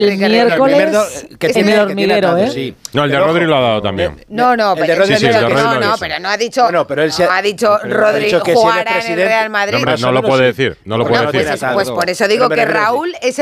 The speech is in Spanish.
El miércoles en el Hormiguero, ¿eh? Sí. No, el de Rodri lo ha dado también. No, pero no ha dicho. Bueno, pero él ha dicho Rodri jugará en el Real Madrid. No lo puede decir. No lo puede decir. Pues por eso digo que Raúl es